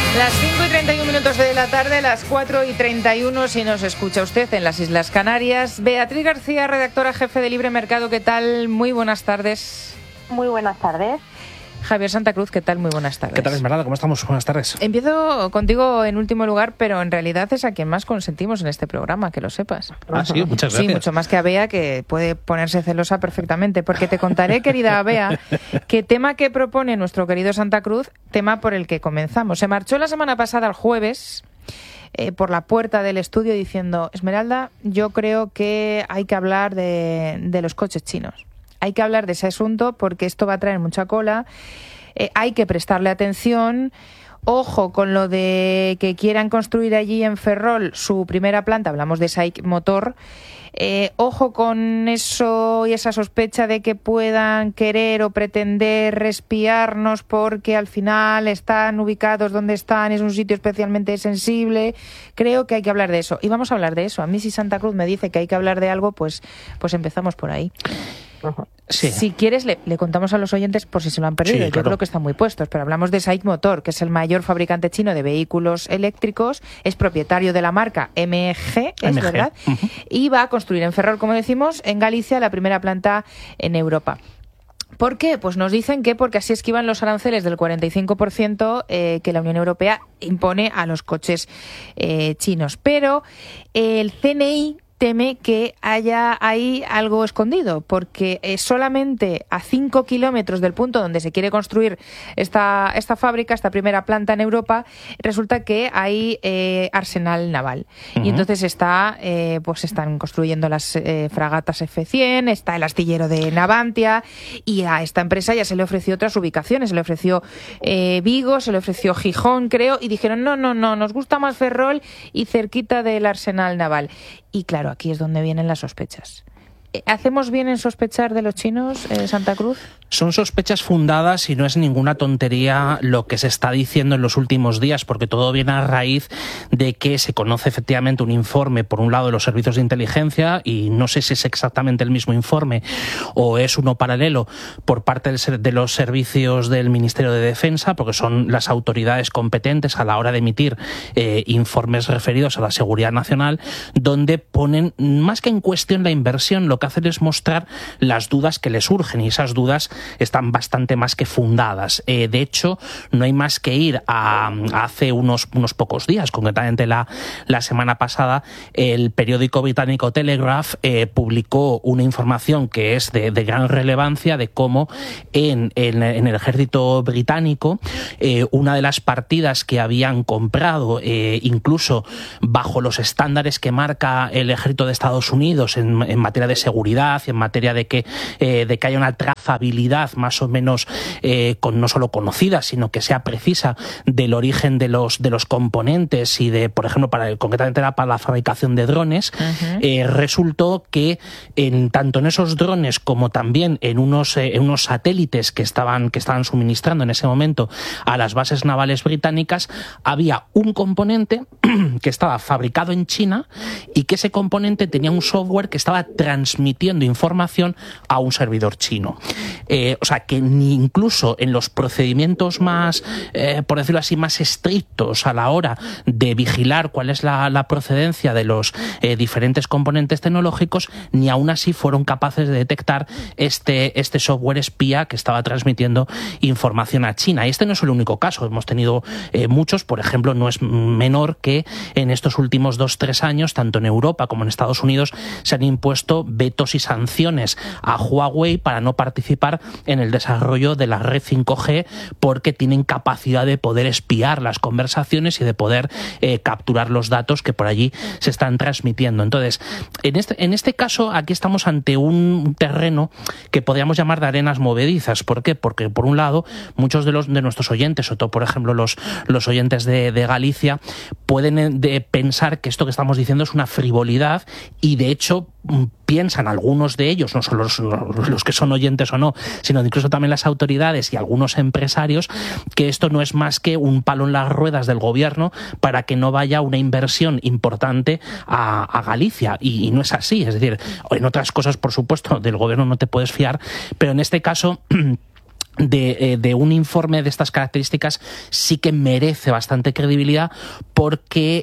Las 5:31 de la tarde, las 4:31 si nos escucha usted en las Islas Canarias. Beatriz García, redactora jefe de Libre Mercado, ¿qué tal? Muy buenas tardes. Muy buenas tardes. Javier Santa Cruz, ¿qué tal? Muy buenas tardes. ¿Qué tal, Esmeralda? ¿Cómo estamos? Buenas tardes. Empiezo contigo en último lugar, pero en realidad es a quien más consentimos en este programa, que lo sepas. Ah, sí, muchas gracias. Sí, mucho más que a Bea, que puede ponerse celosa perfectamente, porque te contaré, querida Bea, que tema que propone nuestro querido Santa Cruz, tema por el que comenzamos. Se marchó la semana pasada, el jueves, por la puerta del estudio diciendo: Esmeralda, yo creo que hay que hablar de los coches chinos. Hay que hablar de ese asunto porque esto va a traer mucha cola. Hay que prestarle atención. Ojo con lo de que quieran construir allí en Ferrol su primera planta. Hablamos de SAIC Motor. Ojo con eso y esa sospecha de que puedan querer o pretender espiarnos porque al final están ubicados donde están, es un sitio especialmente sensible. Creo que hay que hablar de eso. Y vamos a hablar de eso. A mí, si Santa Cruz me dice que hay que hablar de algo, pues empezamos por ahí. Sí. Si quieres, le contamos a los oyentes por si se lo han perdido. Sí, Yo claro. creo que están muy puestos, pero hablamos de SAIC Motor, que es el mayor fabricante chino de vehículos eléctricos, es propietario de la marca MG, ¿es MG. verdad? Uh-huh. Y va a construir en Ferrol, como decimos, en Galicia, la primera planta en Europa. ¿Por qué? Pues nos dicen que porque así esquivan los aranceles del 45% que la Unión Europea impone a los coches chinos. Pero el CNI teme que haya ahí algo escondido, porque solamente a 5 kilómetros del punto donde se quiere construir esta fábrica, esta primera planta en Europa, resulta que hay arsenal naval. Uh-huh. Y entonces están construyendo las fragatas F-100, está el astillero de Navantia, y a esta empresa ya se le ofreció otras ubicaciones, se le ofreció Vigo, se le ofreció Gijón, creo, y dijeron no, nos gusta más Ferrol y cerquita del arsenal naval. Y claro, aquí es donde vienen las sospechas. ¿Hacemos bien en sospechar de los chinos, Santa Cruz? Son sospechas fundadas y no es ninguna tontería lo que se está diciendo en los últimos días, porque todo viene a raíz de que se conoce efectivamente un informe, por un lado, de los servicios de inteligencia, y no sé si es exactamente el mismo informe o es uno paralelo por parte de los servicios del Ministerio de Defensa, porque son las autoridades competentes a la hora de emitir informes referidos a la seguridad nacional, donde ponen más que en cuestión la inversión, lo que hacen es mostrar las dudas que les surgen, y esas dudas están bastante más que fundadas. De hecho, no hay más que ir a hace unos pocos días, concretamente la semana pasada, el periódico británico Telegraph publicó una información que es de gran relevancia de cómo en el ejército británico una de las partidas que habían comprado, incluso bajo los estándares que marca el ejército de Estados Unidos en materia de seguridad y en materia de que haya una trazabilidad más o menos no solo conocida, sino que sea precisa del origen de los componentes y de, por ejemplo, concretamente para la fabricación de drones. Uh-huh. Resultó que tanto en esos drones como también en unos satélites que estaban suministrando en ese momento a las bases navales británicas, había un componente que estaba fabricado en China y que ese componente tenía un software que estaba transmitiendo información a un servidor chino. O sea, que ni incluso en los procedimientos más, por decirlo así, más estrictos a la hora de vigilar cuál es la procedencia de los diferentes componentes tecnológicos, ni aún así fueron capaces de detectar este software espía que estaba transmitiendo información a China. Y este no es el único caso, hemos tenido muchos. Por ejemplo, no es menor que en estos últimos 2-3 años, tanto en Europa como en Estados Unidos, se han impuesto vetos y sanciones a Huawei para no participar en el desarrollo de la red 5G, porque tienen capacidad de poder espiar las conversaciones y de poder capturar los datos que por allí se están transmitiendo. Entonces, en este caso, aquí estamos ante un terreno que podríamos llamar de arenas movedizas. ¿Por qué? Porque, por un lado, muchos de nuestros oyentes, sobre todo, por ejemplo, los oyentes de Galicia, pueden pensar que esto que estamos diciendo es una frivolidad, y de hecho piensan algunos de ellos, no solo los que son oyentes o no, sino incluso también las autoridades y algunos empresarios, que esto no es más que un palo en las ruedas del gobierno para que no vaya una inversión importante a Galicia, y no es así. Es decir, en otras cosas, por supuesto, del gobierno no te puedes fiar, pero en este caso de un informe de estas características sí que merece bastante credibilidad porque,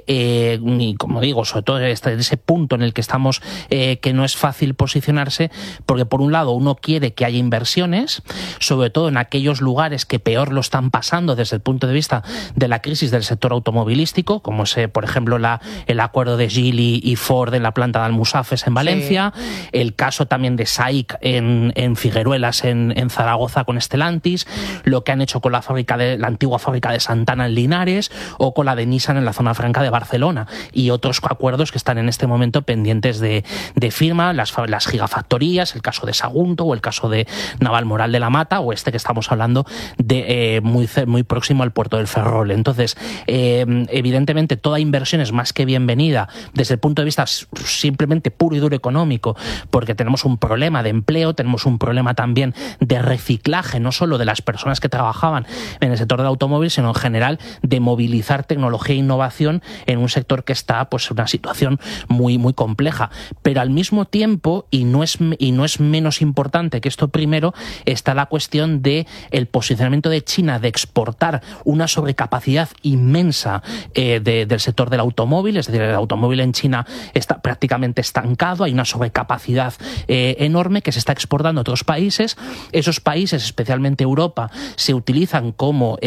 y como digo, sobre todo en ese punto en el que estamos, que no es fácil posicionarse, porque por un lado uno quiere que haya inversiones, sobre todo en aquellos lugares que peor lo están pasando desde el punto de vista de la crisis del sector automovilístico, como es, por ejemplo, el acuerdo de Geely y Ford en la planta de Almusafes en Valencia, sí. El caso también de SAIC en Figueruelas, en Zaragoza con Stellantis, lo que han hecho con la antigua fábrica de Santana en Linares o con la de Nissan en la zona franca de Barcelona, y otros acuerdos que están en este momento pendientes de firma, las gigafactorías, el caso de Sagunto o el caso de Navalmoral de la Mata o este que estamos hablando de muy próximo al puerto del Ferrol. Entonces, evidentemente toda inversión es más que bienvenida desde el punto de vista simplemente puro y duro económico, porque tenemos un problema de empleo, tenemos un problema también de reciclaje, no solo de las personas que trabajaban en el sector del automóvil, sino en general de movilizar tecnología e innovación en un sector que está pues en una situación muy compleja. Pero al mismo tiempo, y no es menos importante que esto primero, está la cuestión de el posicionamiento de China de exportar una sobrecapacidad inmensa del sector del automóvil. Es decir, el automóvil en China está prácticamente estancado, hay una sobrecapacidad enorme que se está exportando a otros países. Esos países, especialmente Europa, se utilizan como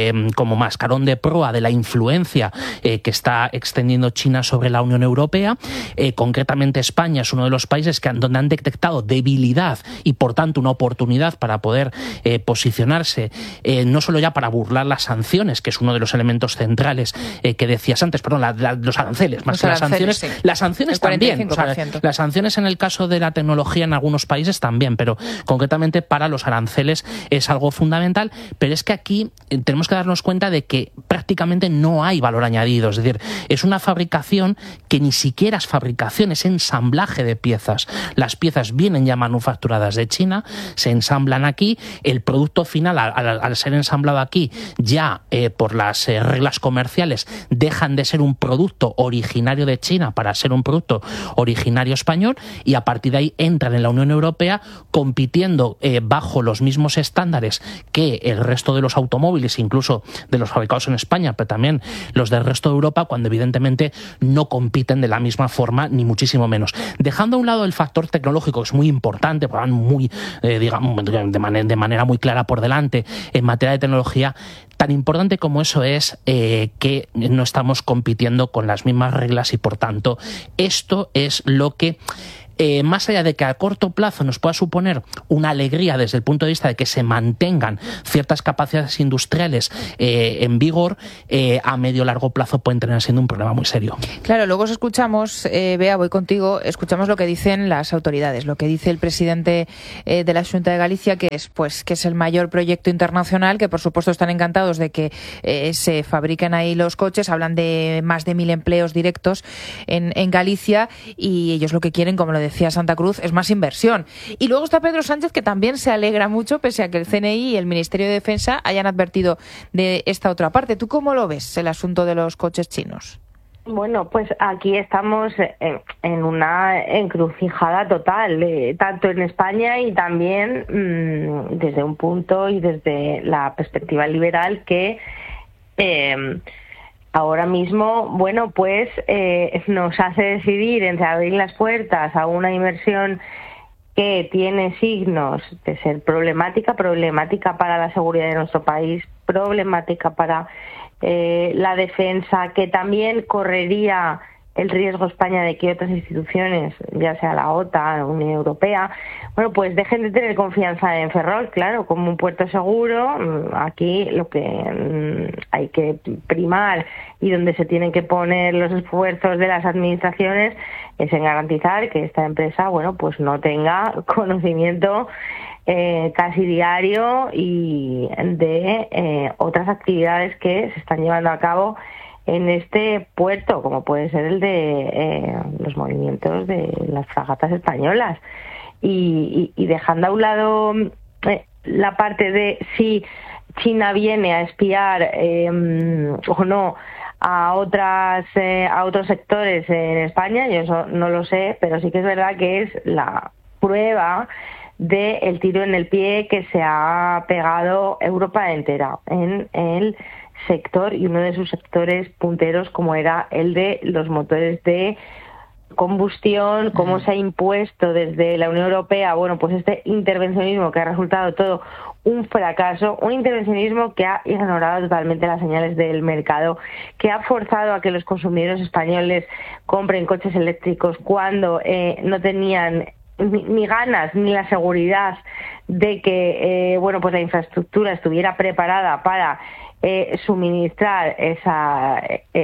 mascarón de proa de la influencia que está extendiendo China sobre la Unión Europea. Concretamente España es uno de los países donde han detectado debilidad y por tanto una oportunidad para poder posicionarse, no solo ya para burlar las sanciones, que es uno de los elementos centrales que decías antes, los aranceles, más que las sanciones, sí. Las sanciones también, o sea, las sanciones en el caso de la tecnología en algunos países también, pero concretamente para los aranceles es algo fundamental. Pero es que aquí tenemos que darnos cuenta de que prácticamente no hay valor añadido, es decir, es una fabricación que ni siquiera es fabricación, es ensamblaje de piezas. Las piezas vienen ya manufacturadas de China, se ensamblan aquí, el producto final al ser ensamblado aquí ya por las reglas comerciales dejan de ser un producto originario de China para ser un producto originario español, y a partir de ahí entran en la Unión Europea compitiendo bajo los mismos estándares que el resto de los automóviles, incluso de los fabricados en España, pero también los del resto de Europa, cuando evidentemente no compiten de la misma forma, ni muchísimo menos. Dejando a un lado el factor tecnológico, que es muy importante, van muy, digamos, de manera muy clara por delante en materia de tecnología, tan importante como eso es que no estamos compitiendo con las mismas reglas, y por tanto esto es lo que más allá de que a corto plazo nos pueda suponer una alegría desde el punto de vista de que se mantengan ciertas capacidades industriales en vigor, a medio largo plazo pueden tener siendo un problema muy serio. Claro, luego escuchamos, Bea, voy contigo, escuchamos lo que dicen las autoridades, lo que dice el presidente de la Xunta de Galicia, que es el mayor proyecto internacional, que por supuesto están encantados de que se fabriquen ahí los coches, hablan de más de 1.000 empleos directos en Galicia, y ellos lo que quieren, como lo decía Santa Cruz, es más inversión. Y luego está Pedro Sánchez, que también se alegra mucho, pese a que el CNI y el Ministerio de Defensa hayan advertido de esta otra parte. ¿Tú cómo lo ves, el asunto de los coches chinos? Bueno, pues aquí estamos en una encrucijada total, tanto en España y también desde un punto y desde la perspectiva liberal que ahora mismo, bueno, pues nos hace decidir entre abrir las puertas a una inversión que tiene signos de ser problemática para la seguridad de nuestro país, problemática para la defensa, que también correría el riesgo España de que otras instituciones, ya sea la OTAN, la Unión Europea, bueno, pues dejen de tener confianza en Ferrol, claro, como un puerto seguro. Aquí lo que hay que primar y donde se tienen que poner los esfuerzos de las administraciones es en garantizar que esta empresa, bueno, pues no tenga conocimiento casi diario y de otras actividades que se están llevando a cabo en este puerto, como puede ser el de los movimientos de las fragatas españolas. Y dejando a un lado la parte de si China viene a espiar o no a otros sectores en España, yo eso no lo sé, pero sí que es verdad que es la prueba del tiro en el pie que se ha pegado Europa entera en el sector, y uno de sus sectores punteros como era el de los motores de combustión, cómo se ha impuesto desde la Unión Europea, bueno, pues este intervencionismo que ha resultado todo un fracaso, un intervencionismo que ha ignorado totalmente las señales del mercado, que ha forzado a que los consumidores españoles compren coches eléctricos cuando no tenían ni ganas ni la seguridad de que bueno, pues la infraestructura estuviera preparada para suministrar esa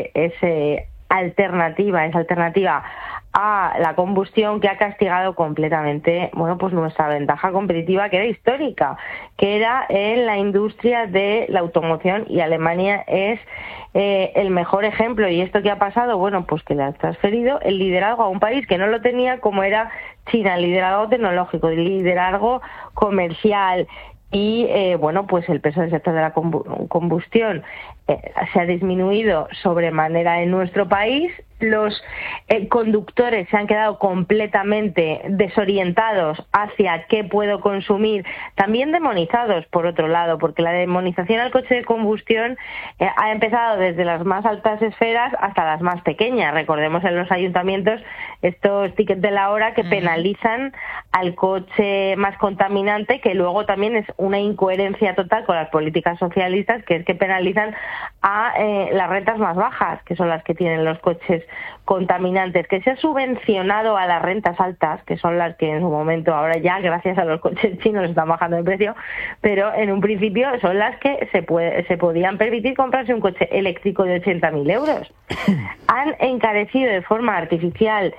alternativa a la combustión, que ha castigado completamente, bueno, pues nuestra ventaja competitiva, que era histórica, que era en la industria de la automoción, y Alemania es el mejor ejemplo. ¿Y esto qué ha pasado? Bueno, pues que le ha transferido el liderazgo a un país que no lo tenía, como era China, liderazgo tecnológico, liderazgo comercial. Y bueno, pues el peso del sector de la combustión se ha disminuido sobremanera en nuestro país. Los conductores se han quedado completamente desorientados hacia qué puedo consumir, también demonizados por otro lado, porque la demonización al coche de combustión ha empezado desde las más altas esferas hasta las más pequeñas. Recordemos en los ayuntamientos estos tickets de la hora que penalizan al coche más contaminante, que luego también es una incoherencia total con las políticas socialistas, que es que penalizan a las rentas más bajas, que son las que tienen los coches contaminantes, que se ha subvencionado a las rentas altas, que son las que en su momento, ahora ya gracias a los coches chinos están bajando de precio, pero en un principio son las que se podían permitir comprarse un coche eléctrico de 80.000 euros. Han encarecido de forma artificial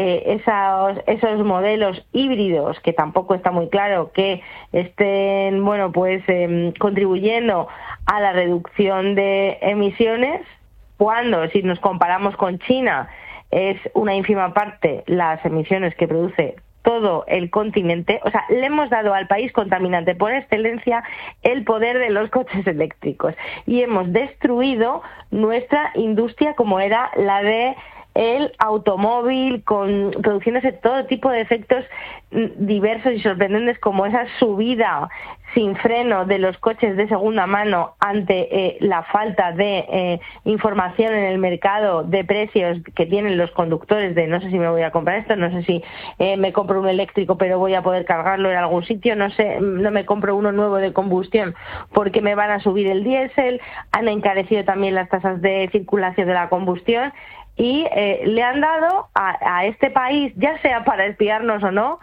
esos modelos híbridos, que tampoco está muy claro que estén, bueno, pues contribuyendo a la reducción de emisiones, cuando, si nos comparamos con China, es una ínfima parte las emisiones que produce todo el continente. O sea, le hemos dado al país contaminante por excelencia el poder de los coches eléctricos, y hemos destruido nuestra industria, como era la de el automóvil, con producciones de todo tipo de efectos diversos y sorprendentes, como esa subida sin freno de los coches de segunda mano ante la falta de información en el mercado de precios que tienen los conductores, de no sé si me voy a comprar esto, no sé si me compro un eléctrico pero voy a poder cargarlo en algún sitio, no sé, no me compro uno nuevo de combustión porque me van a subir el diésel. Han encarecido también las tasas de circulación de la combustión, y le han dado a este país, ya sea para espiarnos o no,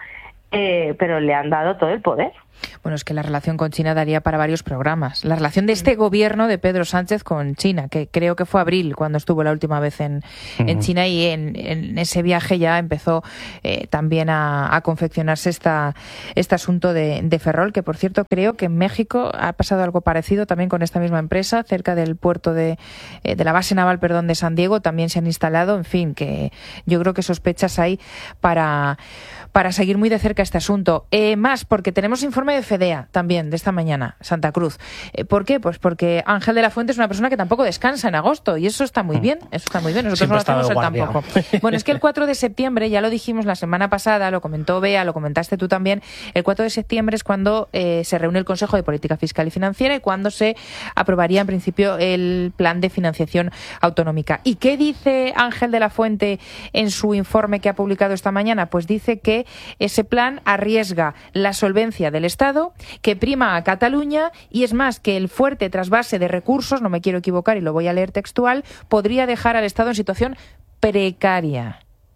pero le han dado todo el poder. Bueno, es que la relación con China daría para varios programas. La relación de este gobierno de Pedro Sánchez con China, que creo que fue abril cuando estuvo la última vez en China, y en ese viaje ya empezó también a confeccionarse este asunto de Ferrol, que por cierto creo que en México ha pasado algo parecido también con esta misma empresa, cerca del puerto de la base naval, de San Diego, también se han instalado. En fin, que yo creo que sospechas hay para seguir muy de cerca este asunto. Más, porque tenemos informe de FEDEA también de esta mañana, Santa Cruz. ¿Por qué? Pues porque Ángel de la Fuente es una persona que tampoco descansa en agosto, y eso está muy bien, nosotros siempre no lo hacemos, él tampoco. Bueno, es que el 4 de septiembre, ya lo dijimos la semana pasada, lo comentó Bea, lo comentaste tú también, el 4 de septiembre es cuando se reúne el Consejo de Política Fiscal y Financiera, y cuando se aprobaría en principio el plan de financiación autonómica. ¿Y qué dice Ángel de la Fuente en su informe que ha publicado esta mañana? Pues dice que ese plan arriesga la solvencia del Estado, que prima a Cataluña, y es más, que el fuerte trasvase de recursos, no me quiero equivocar y lo voy a leer textual, podría dejar al Estado en situación precaria.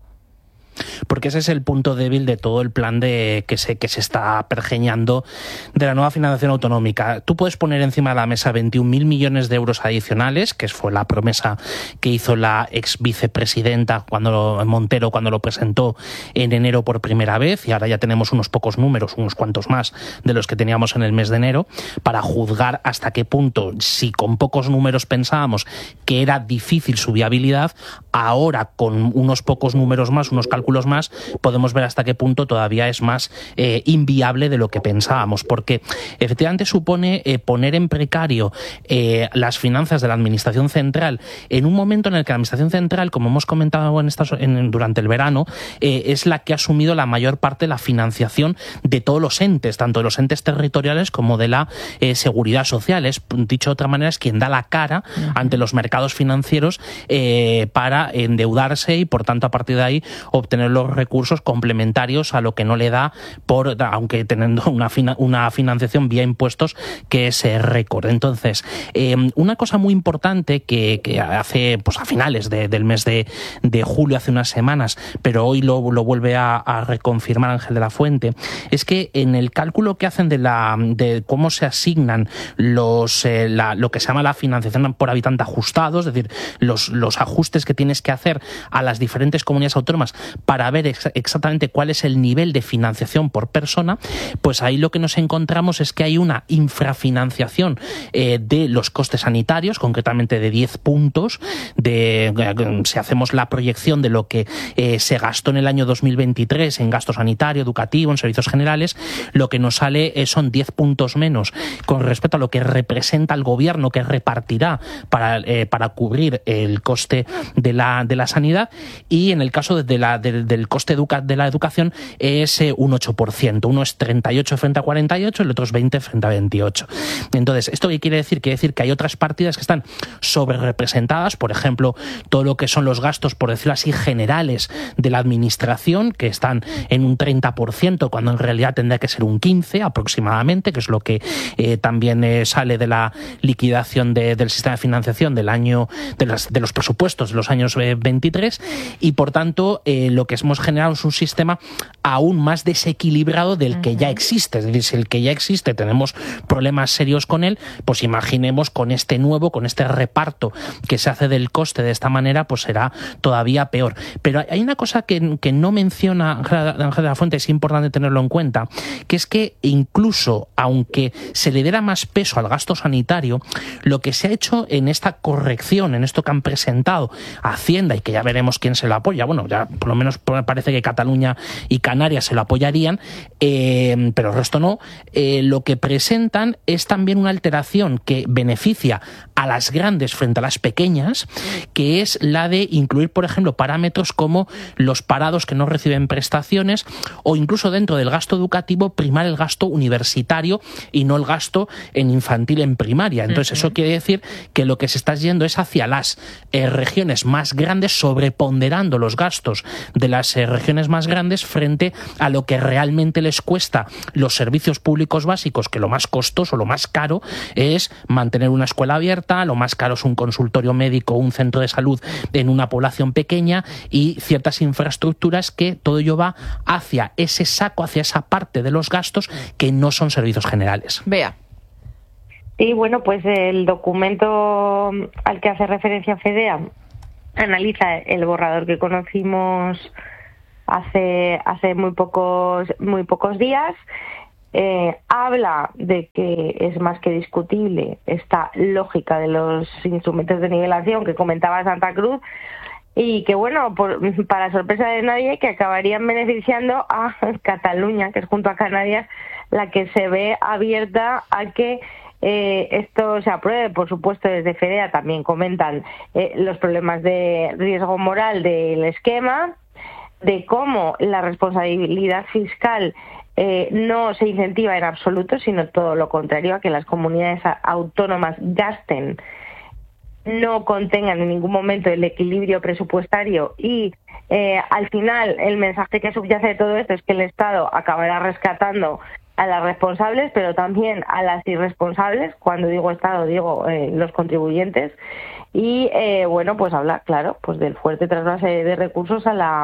Porque ese es el punto débil de todo el plan que se está pergeñando de la nueva financiación autonómica. Tú puedes poner encima de la mesa 21.000 millones de euros adicionales, que fue la promesa que hizo la ex vicepresidenta Montero cuando lo presentó en enero por primera vez, y ahora ya tenemos unos pocos números, unos cuantos más de los que teníamos en el mes de enero, para juzgar hasta qué punto, si con pocos números pensábamos que era difícil su viabilidad, ahora con unos pocos números más, unos cálculos cálculos más, podemos ver hasta qué punto todavía es más inviable de lo que pensábamos, porque efectivamente supone poner en precario las finanzas de la Administración Central en un momento en el que la Administración Central, como hemos comentado durante el verano, es la que ha asumido la mayor parte de la financiación de todos los entes, tanto de los entes territoriales como de la seguridad social. Es, dicho de otra manera, es quien da la cara ante los mercados financieros para endeudarse y, por tanto, a partir de ahí obtener los recursos complementarios a lo que no le da, aunque teniendo una financiación vía impuestos que es récord. Entonces, una cosa muy importante que hace, pues a finales del mes de julio, hace unas semanas, pero hoy lo vuelve a reconfirmar Ángel de la Fuente, es que en el cálculo que hacen de cómo se asignan lo que se llama la financiación por habitante ajustados, es decir, los ajustes que tienes que hacer a las diferentes comunidades autónomas para ver exactamente cuál es el nivel de financiación por persona, pues ahí lo que nos encontramos es que hay una infrafinanciación de los costes sanitarios, concretamente de 10 puntos, si hacemos la proyección de lo que se gastó en el año 2023 en gasto sanitario, educativo, en servicios generales, lo que nos sale son 10 puntos menos con respecto a lo que representa el gobierno que repartirá para cubrir el coste de la sanidad, y en el caso del coste de la educación es un 8%, uno es 38 frente a 48, el otro es 20 frente a 28. Entonces, ¿esto qué quiere decir? Quiere decir que hay otras partidas que están sobre representadas, por ejemplo, todo lo que son los gastos, por decirlo así, generales de la administración, que están en un 30%, cuando en realidad tendría que ser un 15% aproximadamente, que es lo que también sale de la liquidación del sistema de financiación del año de los presupuestos de los años 23, y por tanto lo que hemos generado es un sistema aún más desequilibrado del que ya existe. Es decir, si el que ya existe tenemos problemas serios con él, pues imaginemos con este reparto que se hace del coste de esta manera, pues será todavía peor. Pero hay una cosa que no menciona Ángel de la Fuente, es importante tenerlo en cuenta, que es que incluso aunque se le diera más peso al gasto sanitario, lo que se ha hecho en esta corrección, en esto que han presentado Hacienda, y que ya veremos quién se lo apoya, bueno, ya por lo menos parece que Cataluña y Canarias se lo apoyarían, pero el resto no, lo que presentan es también una alteración que beneficia a las grandes frente a las pequeñas, que es la de incluir, por ejemplo, parámetros como los parados que no reciben prestaciones, o incluso dentro del gasto educativo primar el gasto universitario y no el gasto en infantil en primaria. Entonces eso quiere decir que lo que se está yendo es hacia las regiones más grandes, sobreponderando los gastos de las regiones más grandes frente a lo que realmente les cuesta los servicios públicos básicos, que lo más costoso, lo más caro es mantener una escuela abierta, lo más caro es un consultorio médico o un centro de salud en una población pequeña, y ciertas infraestructuras, que todo ello va hacia ese saco, hacia esa parte de los gastos que no son servicios generales. Vea. Sí, bueno, pues el documento al que hace referencia FEDEA analiza el borrador que conocimos hace muy pocos días. Habla de que es más que discutible esta lógica de los instrumentos de nivelación que comentaba Santa Cruz, y que, bueno, para sorpresa de nadie, que acabarían beneficiando a Cataluña, que es junto a Canarias la que se ve abierta a que esto se apruebe. Por supuesto, desde FEDEA también comentan los problemas de riesgo moral del esquema, de cómo la responsabilidad fiscal no se incentiva en absoluto, sino todo lo contrario, a que las comunidades autónomas gasten, no contengan en ningún momento el equilibrio presupuestario, y al final el mensaje que subyace de todo esto es que el Estado acabará rescatando a las responsables, pero también a las irresponsables. Cuando digo Estado, digo los contribuyentes. Y bueno, pues habla, claro, pues del fuerte trasvase de recursos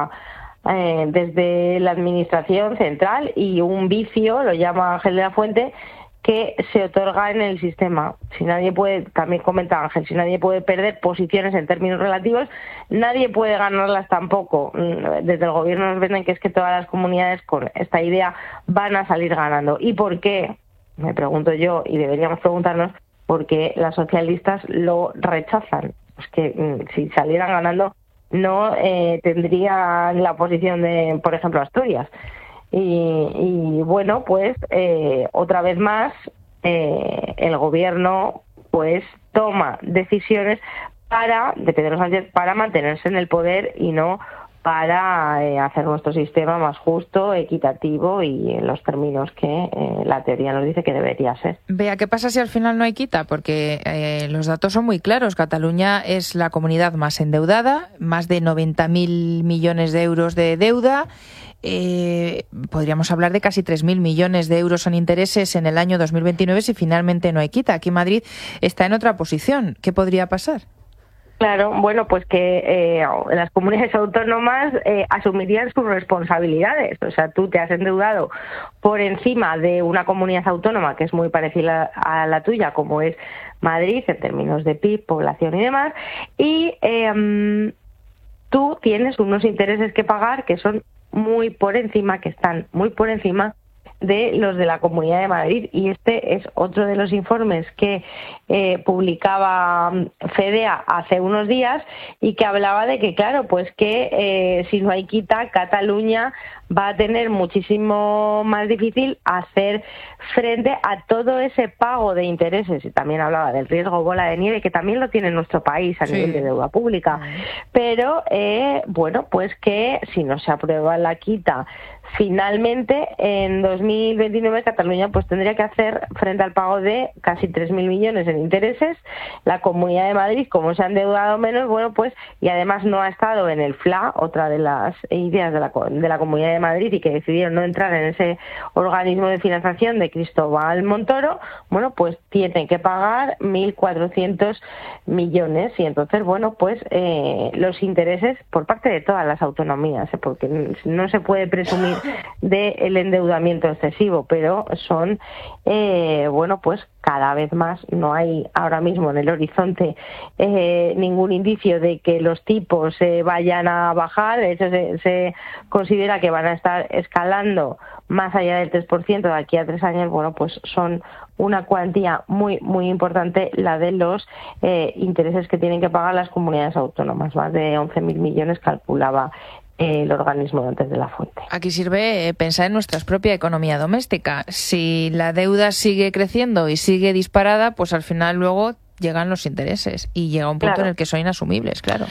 desde la administración central, y un vicio, lo llama Ángel de la Fuente, que se otorga en el sistema. Si nadie puede, también comenta Ángel, si nadie puede perder posiciones en términos relativos, nadie puede ganarlas tampoco. Desde el gobierno nos venden que es que todas las comunidades con esta idea van a salir ganando. ¿Y por qué? Me pregunto yo, y deberíamos preguntarnos, ¿por qué las socialistas lo rechazan? Pues que si salieran ganando no tendrían la posición de, por ejemplo, Asturias. Y bueno, pues otra vez más el gobierno pues toma decisiones de Pedro Sánchez para mantenerse en el poder y no para hacer nuestro sistema más justo, equitativo y en los términos que la teoría nos dice que debería ser. Vea, ¿qué pasa si al final no hay quita? Porque los datos son muy claros. Cataluña es la comunidad más endeudada, más de 90.000 millones de euros de deuda. Podríamos hablar de casi 3.000 millones de euros en intereses en el año 2029 si finalmente no hay quita. Aquí Madrid está en otra posición. ¿Qué podría pasar? Claro, bueno, pues que las comunidades autónomas asumirían sus responsabilidades. O sea, tú te has endeudado por encima de una comunidad autónoma que es muy parecida a la tuya, como es Madrid, en términos de PIB, población y demás, y tú tienes unos intereses que pagar que son que están muy por encima de los de la Comunidad de Madrid, y este es otro de los informes que publicaba FEDEA hace unos días y que hablaba de que, claro, pues que si no hay quita, Cataluña va a tener muchísimo más difícil hacer frente a todo ese pago de intereses. Y también hablaba del riesgo bola de nieve, que también lo tiene nuestro país a nivel de deuda pública. Pero, bueno, pues que si no se aprueba la quita, finalmente en 2029 Cataluña pues tendría que hacer frente al pago de casi 3.000 millones en intereses. La Comunidad de Madrid, como se ha endeudado menos, bueno, pues, y además no ha estado en el FLA, otra de las ideas de la Comunidad de Madrid, y que decidieron no entrar en ese organismo de financiación de Cristóbal Montoro, bueno, pues tienen que pagar 1.400 millones. Y entonces, bueno, pues los intereses por parte de todas las autonomías, porque no se puede presumir del endeudamiento excesivo, pero son, bueno, pues cada vez más no hay ahora mismo en el horizonte ningún indicio de que los tipos vayan a bajar. De hecho, se considera que van a estar escalando más allá del 3% de aquí a 3 años. Bueno, pues son una cuantía muy, muy importante la de los intereses que tienen que pagar las comunidades autónomas. Más de 11.000 millones calculaba el organismo de antes de la Fuente. Aquí sirve pensar en nuestra propia economía doméstica. Si la deuda sigue creciendo y sigue disparada, pues al final luego llegan los intereses y llega un punto en el que son inasumibles, claro.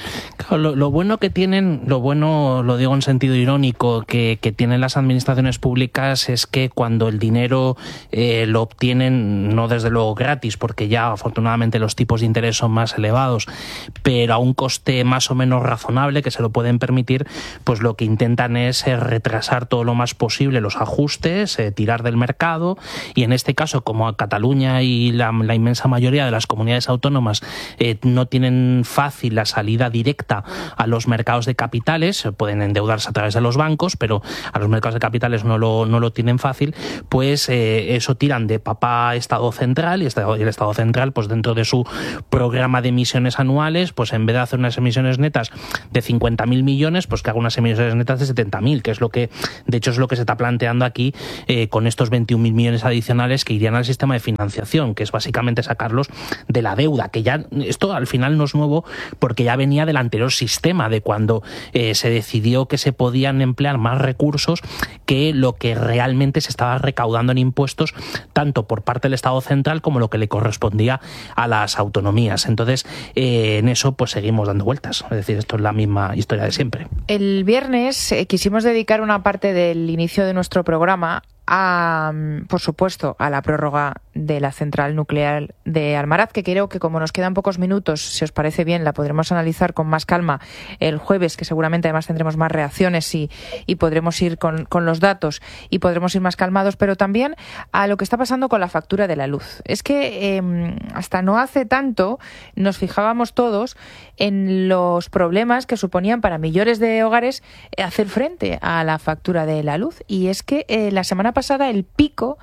Lo bueno que tienen, lo digo en sentido irónico, que tienen las administraciones públicas es que cuando el dinero lo obtienen, no desde luego gratis, porque ya afortunadamente los tipos de interés son más elevados, pero a un coste más o menos razonable que se lo pueden permitir, pues lo que intentan es retrasar todo lo más posible los ajustes, tirar del mercado, y en este caso, como a Cataluña y la inmensa mayoría de las comunidades autónomas no tienen fácil la salida directa a los mercados de capitales, pueden endeudarse a través de los bancos, pero a los mercados de capitales no lo tienen fácil, pues eso tiran de papá Estado Central, y el Estado Central, pues dentro de su programa de emisiones anuales, pues en vez de hacer unas emisiones netas de 50.000 millones, pues que haga unas emisiones netas de 70.000, que es lo que, de hecho, es lo que se está planteando aquí con estos 21.000 millones adicionales que irían al sistema de financiación, que es básicamente sacarlos de la deuda, que ya esto al final no es nuevo porque ya venía del anterior sistema, de cuando se decidió que se podían emplear más recursos que lo que realmente se estaba recaudando en impuestos, tanto por parte del Estado Central como lo que le correspondía a las autonomías. Entonces, en eso pues seguimos dando vueltas, es decir, esto es la misma historia de siempre. El viernes quisimos dedicar una parte del inicio de nuestro programa por supuesto, a la prórroga de la central nuclear de Almaraz, que creo que como nos quedan pocos minutos, si os parece bien, la podremos analizar con más calma el jueves, que seguramente además tendremos más reacciones y podremos ir con los datos y podremos ir más calmados, pero también a lo que está pasando con la factura de la luz. Es que hasta no hace tanto nos fijábamos todos en los problemas que suponían para millones de hogares hacer frente a la factura de la luz, y es que la semana pasada el pico que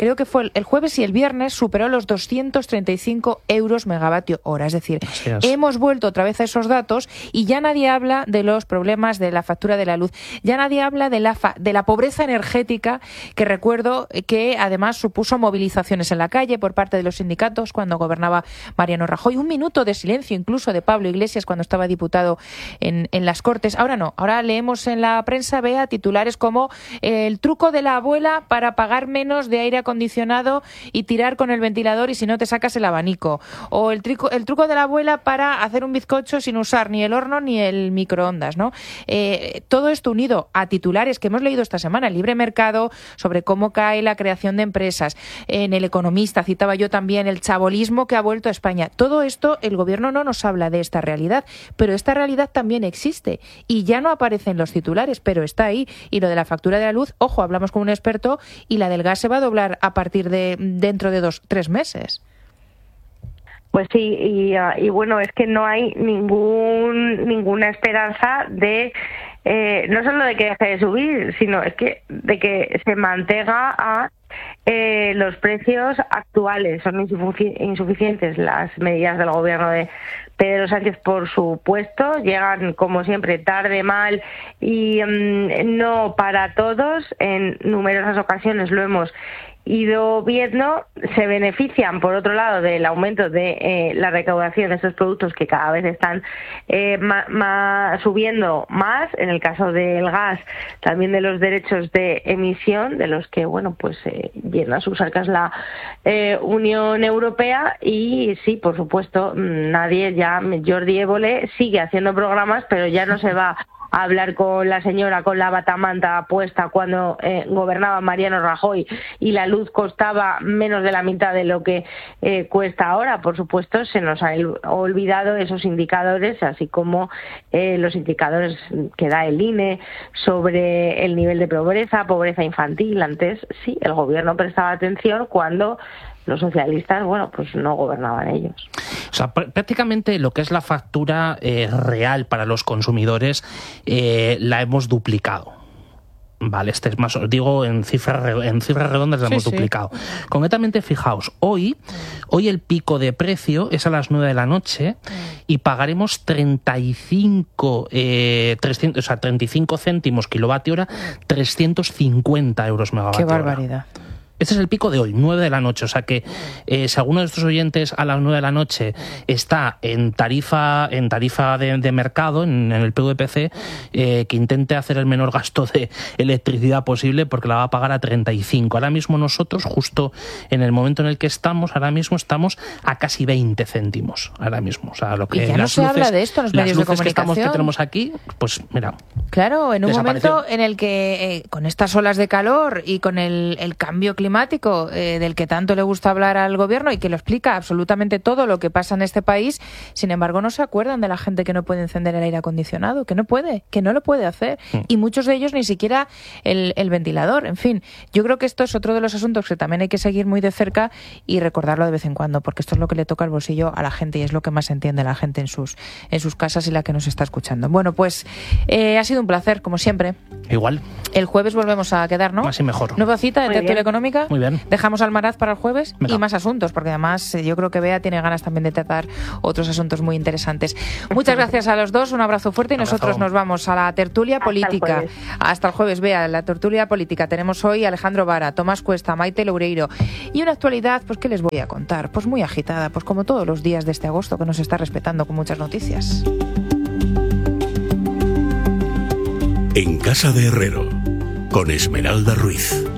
creo que fue el jueves y el viernes, superó los 235 euros megavatio hora. Es decir, hemos vuelto otra vez a esos datos y ya nadie habla de los problemas de la factura de la luz. Ya nadie habla de la pobreza energética, que recuerdo que además supuso movilizaciones en la calle por parte de los sindicatos cuando gobernaba Mariano Rajoy. Un minuto de silencio incluso de Pablo Iglesias cuando estaba diputado en las Cortes. Ahora no, ahora leemos en la prensa, Bea, titulares como el truco de la abuela para pagar menos de aire acondicionado y tirar con el ventilador y si no te sacas el abanico. O el truco de la abuela para hacer un bizcocho sin usar ni el horno ni el microondas, ¿no? Todo esto unido a titulares que hemos leído esta semana, el Libre Mercado, sobre cómo cae la creación de empresas. En El Economista citaba yo también el chabolismo que ha vuelto a España. Todo esto, el gobierno no nos habla de esta realidad, pero esta realidad también existe y ya no aparece en los titulares, pero está ahí. Y lo de la factura de la luz, ojo, hablamos con un experto y la del gas se va a doblar a partir de dentro de 2-3 meses. Pues sí, y bueno, es que no hay ninguna esperanza de no solo de que deje de subir, sino es que de que se mantenga a los precios actuales. Son insuficientes las medidas del gobierno de Pedro Sánchez, por supuesto, llegan como siempre tarde, mal y no para todos. En numerosas ocasiones lo hemos ido viendo. Se benefician, por otro lado, del aumento de la recaudación de estos productos que cada vez están subiendo más. En el caso del gas, también de los derechos de emisión, de los que, bueno, pues llena sus arcas la Unión Europea. Y sí, por supuesto, nadie ya, Jordi Évole sigue haciendo programas, pero ya no se va a hablar con la señora con la batamanta puesta cuando gobernaba Mariano Rajoy y la luz costaba menos de la mitad de lo que cuesta ahora. Por supuesto, se nos ha olvidado esos indicadores, así como los indicadores que da el INE sobre el nivel de pobreza infantil. Antes sí, el gobierno prestaba atención cuando los socialistas, bueno, pues no gobernaban ellos. O sea, prácticamente lo que es la factura real para los consumidores la hemos duplicado. Vale, este es más, digo, en cifras redondas la hemos duplicado. Concretamente, fijaos, hoy el pico de precio es a las 9 de la noche y pagaremos 35 céntimos kilovatio hora, 350 euros megavatio hora. ¡Qué barbaridad! Este es el pico de hoy, 9 de la noche. O sea que si alguno de estos oyentes a las 9 de la noche está en tarifa de mercado, en el PVPC, que intente hacer el menor gasto de electricidad posible porque la va a pagar a 35. Ahora mismo nosotros, justo en el momento en el que estamos, ahora mismo estamos a casi 20 céntimos. Ahora mismo. O sea, lo que y ya no se habla de esto en los medios de comunicación. Que tenemos aquí, pues mira. Claro, en un momento en el que con estas olas de calor y con el cambio climático del que tanto le gusta hablar al gobierno y que lo explica absolutamente todo lo que pasa en este país, sin embargo no se acuerdan de la gente que no puede encender el aire acondicionado, que no lo puede hacer, y muchos de ellos ni siquiera el ventilador. En fin, yo creo que esto es otro de los asuntos que también hay que seguir muy de cerca y recordarlo de vez en cuando, porque esto es lo que le toca al bolsillo a la gente y es lo que más entiende la gente en sus casas y la que nos está escuchando. Bueno, pues ha sido un placer, como siempre. Igual. El jueves volvemos a quedar, ¿no? Más y mejor. Nueva cita de Tertulia Económica. Muy bien. Dejamos Almaraz para el jueves. Venga. Y más asuntos, porque además yo creo que Bea tiene ganas también de tratar otros asuntos muy interesantes. Muchas gracias a los dos, un abrazo fuerte y nosotros nos vamos a la tertulia política. Hasta el jueves, Bea, la tertulia política. Tenemos hoy a Alejandro Vara, Tomás Cuesta, Maite Loureiro y una actualidad, pues ¿qué les voy a contar? Pues muy agitada, pues como todos los días de este agosto que nos está respetando con muchas noticias. En Casa de Herrero, con Esmeralda Ruiz.